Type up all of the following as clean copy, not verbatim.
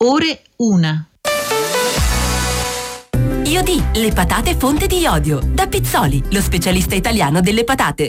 ore 1. Iodì, le patate fonte di iodio. Da Pizzoli, lo specialista italiano delle patate.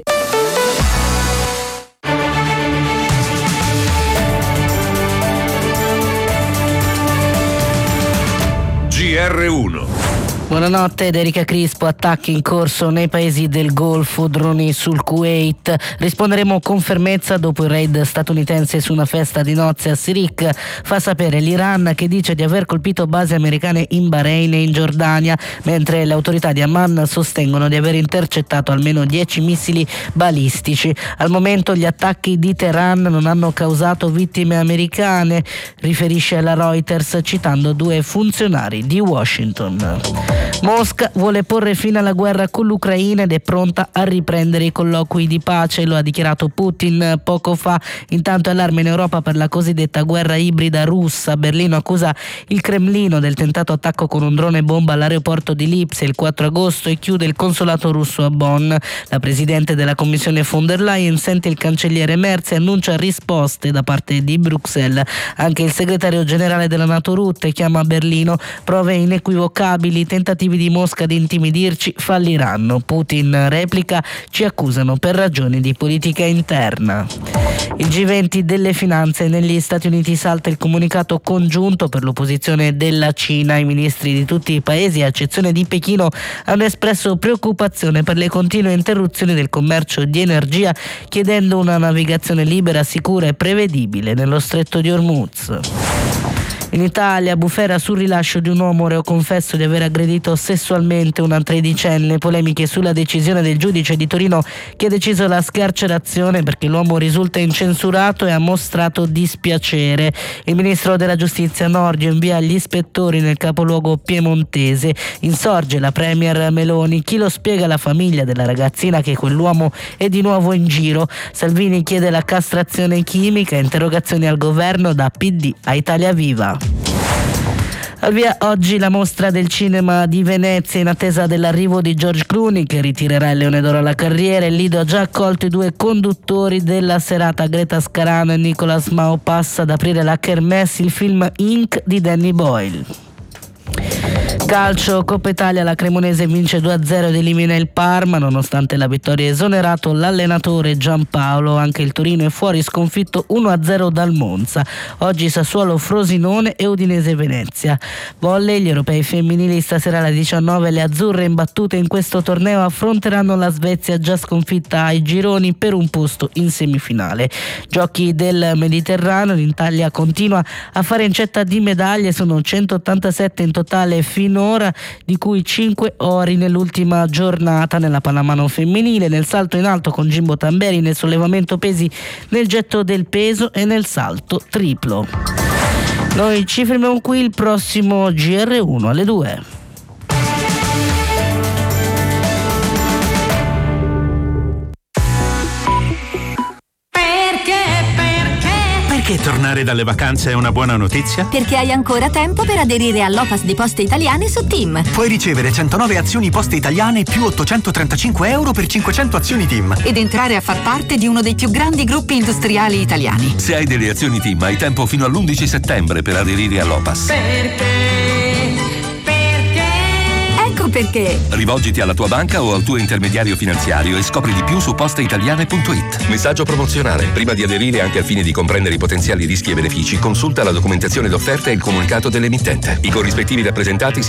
GR1. Buonanotte, ed Erika Crispo. Attacchi in corso nei paesi del Golfo, droni sul Kuwait. Risponderemo con fermezza dopo il raid statunitense su una festa di nozze a Sirik. Fa sapere l'Iran, che dice di aver colpito basi americane in Bahrain e in Giordania, mentre le autorità di Amman sostengono di aver intercettato almeno 10 missili balistici. Al momento gli attacchi di Teheran non hanno causato vittime americane, riferisce la Reuters citando 2 funzionari di Washington. Mosca vuole porre fine alla guerra con l'Ucraina ed è pronta a riprendere i colloqui di pace, lo ha dichiarato Putin poco fa. Intanto allarme in Europa per la cosiddetta guerra ibrida russa. Berlino accusa il Cremlino del tentato attacco con un drone bomba all'aeroporto di Lipsia il 4 agosto e chiude il consolato russo a Bonn. La presidente della Commissione von der Leyen sente il cancelliere Merz e annuncia risposte da parte di Bruxelles. Anche il segretario generale della NATO Rutte chiama a Berlino prove inequivocabili. I tentativi di Mosca di intimidirci falliranno. Putin replica: ci accusano per ragioni di politica interna. Il G20 delle finanze. Negli Stati Uniti salta il comunicato congiunto per l'opposizione della Cina. I ministri di tutti i paesi, a eccezione di Pechino, hanno espresso preoccupazione per le continue interruzioni del commercio di energia, chiedendo una navigazione libera, sicura e prevedibile nello stretto di Hormuz. In Italia, bufera sul rilascio di un uomo reo confesso di aver aggredito sessualmente una tredicenne. Polemiche sulla decisione del giudice di Torino che ha deciso la scarcerazione perché l'uomo risulta incensurato e ha mostrato dispiacere. Il ministro della giustizia Nordio invia gli ispettori nel capoluogo piemontese. Insorge la premier Meloni. Chi lo spiega alla famiglia della ragazzina che quell'uomo è di nuovo in giro? Salvini chiede la castrazione chimica. Interrogazioni al governo da PD a Italia Viva. Al via oggi la mostra del cinema di Venezia in attesa dell'arrivo di George Clooney, che ritirerà il Leone d'Oro alla carriera. Il Lido ha già accolto i 2 conduttori della serata, Greta Scarano e Nicolas Mao. Passa ad aprire la Kermesse il film Inc. di Danny Boyle. Calcio, Coppa Italia, la Cremonese vince 2-0 ed elimina il Parma. Nonostante la vittoria esonerato l'allenatore Giampaolo. Anche il Torino è fuori sconfitto 1-0 dal Monza. Oggi Sassuolo, Frosinone e Udinese Venezia. Volley, gli europei femminili stasera alle 19. Le azzurre imbattute in questo torneo affronteranno la Svezia, già sconfitta ai gironi, per un posto in semifinale. Giochi del Mediterraneo, l'Italia continua a fare incetta di medaglie, sono 187 in totale finora, di cui 5 ori nell'ultima giornata nella pallamano femminile, nel salto in alto con Jimbo Tamberi, nel sollevamento pesi, nel getto del peso e nel salto triplo. Noi ci fermiamo qui, il prossimo GR1 alle 2. Perché tornare dalle vacanze è una buona notizia? Perché hai ancora tempo per aderire all'OPAS di Poste Italiane su TIM. Puoi ricevere 109 azioni Poste Italiane più 835 euro per 500 azioni TIM. Ed entrare a far parte di uno dei più grandi gruppi industriali italiani. Se hai delle azioni TIM hai tempo fino all'11 settembre per aderire all'OPAS. Perché? Rivolgiti alla tua banca o al tuo intermediario finanziario e scopri di più su posteitaliane.it. Messaggio promozionale. Prima di aderire, anche al fine di comprendere i potenziali rischi e benefici, consulta la documentazione d'offerta e il comunicato dell'emittente. I corrispettivi rappresentati